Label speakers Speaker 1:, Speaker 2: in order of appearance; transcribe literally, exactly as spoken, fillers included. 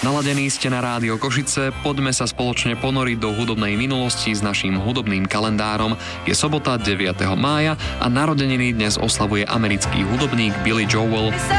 Speaker 1: Naladení ste na Rádio Košice, poďme sa spoločne ponoriť do hudobnej minulosti s naším hudobným kalendárom. Je sobota deviateho mája a narodeniny dnes oslavuje americký hudobník Billy Joel.